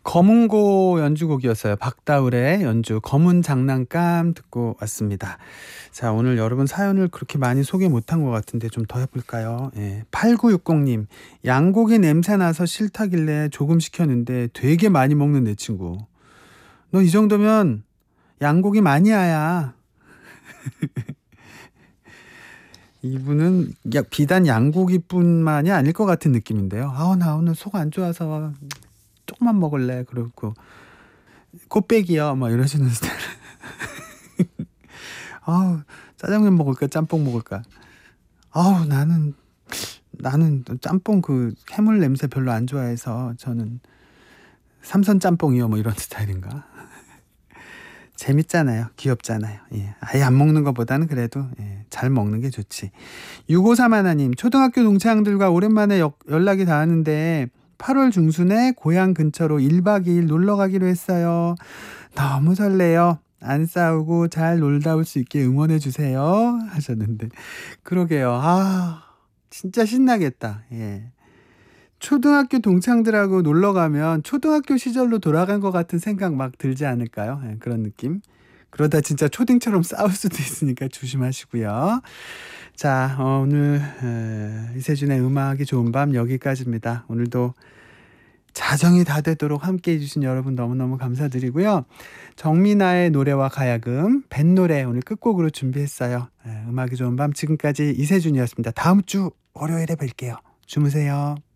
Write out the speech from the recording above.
검은고 연주곡이었어요. 박다울의 연주 검은 장난감 듣고 왔습니다. 자, 오늘 여러분 사연을 그렇게 많이 소개 못한 것 같은데 좀 더 해볼까요? 8960님, 양고기 냄새 나서 싫다길래 조금 시켰는데 되게 많이 먹는 내 친구. 너 이 정도면 양고기 마니아야. 이분은 비단 양고기뿐만이 아닐 것 같은 느낌인데요. 나 오늘 속 안 좋아서 조금만 먹을래. 그러고 꽃배기요 막 이러시는 스타일. 짜장면 먹을까 짬뽕 먹을까. 나는 짬뽕 그 해물 냄새 별로 안 좋아해서 저는 삼선 짬뽕이요 뭐 이런 스타일인가. 재밌잖아요. 귀엽잖아요. 아예 안 먹는 것보다는 그래도 잘 먹는 게 좋지. 653 하나님, 초등학교 동창들과 오랜만에 연락이 닿았는데 8월 중순에 고향 근처로 1박 2일 놀러 가기로 했어요. 너무 설레요. 안 싸우고 잘 놀다 올 수 있게 응원해 주세요 하셨는데, 그러게요. 진짜 신나겠다. 초등학교 동창들하고 놀러 가면 초등학교 시절로 돌아간 것 같은 생각 막 들지 않을까요? 그런 느낌. 그러다 진짜 초딩처럼 싸울 수도 있으니까 조심하시고요. 자, 오늘 이세준의 음악이 좋은 밤 여기까지입니다. 오늘도 자정이 다 되도록 함께 해주신 여러분 너무너무 감사드리고요. 정민아의 노래와 가야금, 뱃노래 오늘 끝곡으로 준비했어요. 음악이 좋은 밤 지금까지 이세준이었습니다. 다음 주 월요일에 뵐게요. 주무세요.